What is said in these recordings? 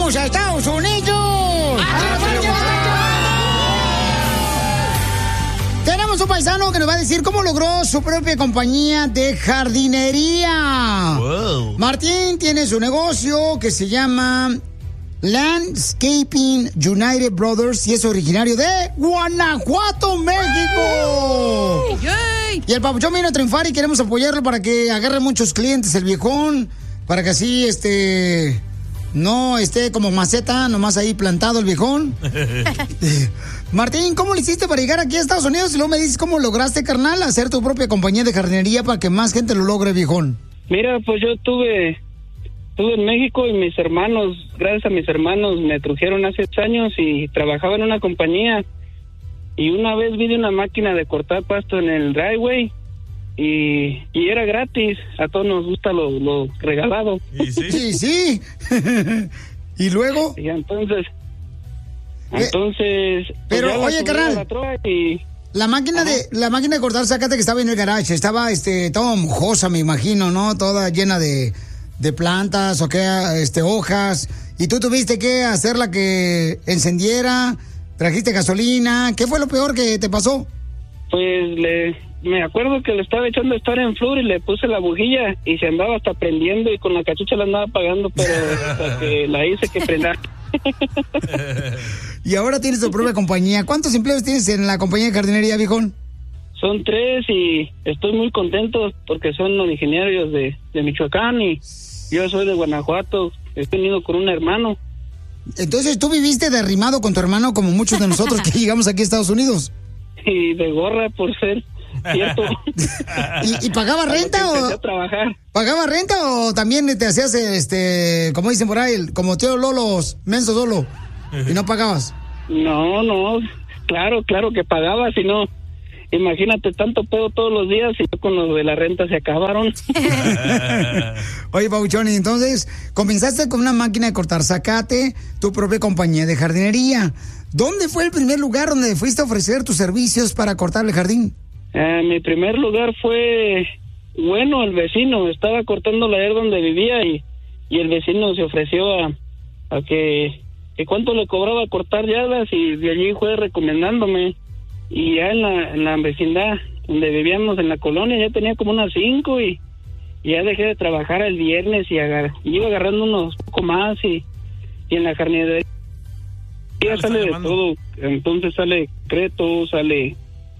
¡Vamos a Estados Unidos! Tenemos un paisano que nos va a decir cómo logró su propia compañía de jardinería. Wow. Martín tiene su negocio que se llama Landscaping United Brothers y es originario de Guanajuato, México. ¡Yay! Y el papuchón vino a triunfar y queremos apoyarlo para que agarre muchos clientes el viejón, para que así no esté como maceta, nomás ahí plantado el viejón. Martín, ¿cómo le hiciste para llegar aquí a Estados Unidos? Y luego me dices cómo lograste, carnal, hacer tu propia compañía de jardinería para que más gente lo logre, viejón. Mira, pues yo estuve en México y mis hermanos, gracias a mis hermanos, me trajeron hace 8 años y trabajaba en una compañía. Y una vez vi una máquina de cortar pasto en el driveway y era gratis. A todos nos gusta lo regalado. ¿Y sí? Sí. ¿Y luego? Y entonces pero, pues oye, carnal, la máquina de cortar zacate que estaba en el garage, estaba toda mojosa, me imagino, ¿no? Toda llena de plantas o hojas. Y tú tuviste que hacerla que encendiera, trajiste gasolina. ¿Qué fue lo peor que te pasó? Pues me acuerdo que le estaba echando en flor y le puse la bujilla y se andaba hasta prendiendo y con la cachucha la andaba apagando, pero hasta que la hice que prenda. Y ahora tienes tu propia compañía. ¿Cuántos empleos tienes en la compañía de jardinería, viejón? Son 3 y estoy muy contento porque son originarios de Michoacán y yo soy de Guanajuato. Estoy unido con un hermano. Entonces, ¿tú viviste de arrimado con tu hermano como muchos de nosotros que llegamos aquí a Estados Unidos? Y de gorra por ser cierto. ¿Y pagaba renta o empecé a trabajar? ¿Pagaba renta o también te hacías, como dicen por ahí, como tío Lolos, menso solo, y no pagabas? No, claro que pagaba, si no, imagínate tanto pedo todos los días y yo con lo de la renta se acabaron. Oye, Pauchón, y entonces comenzaste con una máquina de cortar zacate, tu propia compañía de jardinería. ¿Dónde fue el primer lugar donde fuiste a ofrecer tus servicios para cortar el jardín? Mi primer lugar fue, el vecino. Estaba cortando la área donde vivía y el vecino se ofreció a que cuánto le cobraba cortar yardas y de allí fue recomendándome. Y ya en la vecindad donde vivíamos en la colonia ya tenía como unas 5 y ya dejé de trabajar el viernes y iba agarrando unos poco más y en la jardinería ya sale de todo. Entonces sale concreto, sale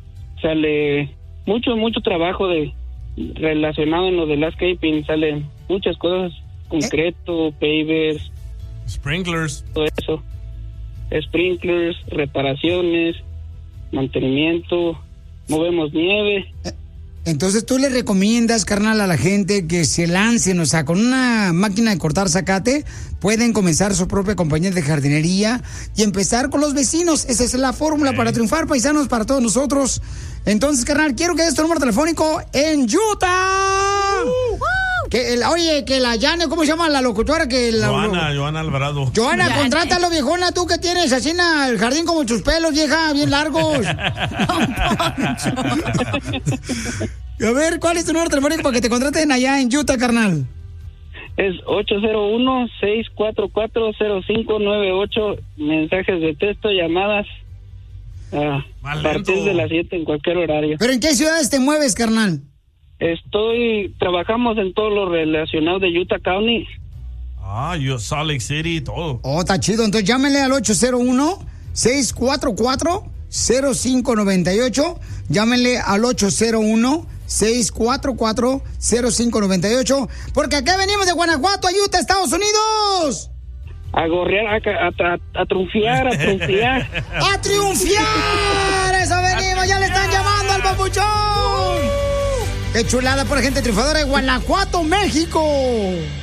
mucho trabajo relacionado en lo de landscaping, sale muchas cosas, concreto, pavers, sprinklers, todo eso, sprinklers, reparaciones, mantenimiento, movemos nieve. Entonces tú le recomiendas, carnal, a la gente que se lancen, o sea, con una máquina de cortar zacate, pueden comenzar su propia compañía de jardinería y empezar con los vecinos. Esa es la fórmula para triunfar, paisanos, para todos nosotros. Entonces, carnal, quiero que des tu número telefónico en Utah. Que la Yane, ¿cómo se llama la locutora? Joana Alvarado. Joana, contrátalo, viejona, tú que tienes así el jardín como tus pelos, vieja, bien largos. A ver, ¿cuál es tu número telefónico para que te contraten allá en Utah, carnal? Es 801-644-0598. Mensajes de texto, llamadas a partir de las 7 en cualquier horario. ¿Pero en qué ciudades te mueves, carnal? Trabajamos en todo lo relacionado de Utah County. Salt Lake City, todo. Oh, está chido. Entonces llámenle al 801-644-0598. Llámenle al 801-644-0598. Porque acá venimos de Guanajuato a Utah, Estados Unidos. A gorrear, a triunfar, a triunfar. ¡A triunfar! ¡Eso venimos! ¡Ya le están llamando al papuchón! ¡Qué chulada por gente triunfadora de Guanajuato, México!